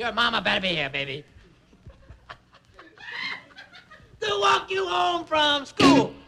Your mama better be here, baby. To walk you home from school.